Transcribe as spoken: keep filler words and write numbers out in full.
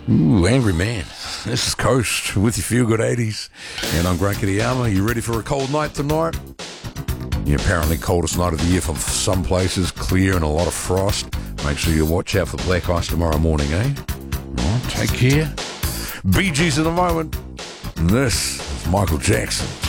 Ooh, Angry Man. This is Coast with your Feel Good eighties. And I'm Grant Kitayama. You ready for a cold night tonight? The apparently coldest night of the year for some places. Clear and a lot of frost. Make sure you watch out for black ice tomorrow morning, eh? All right, take care. Bee Gees in a moment. And this is Michael Jackson.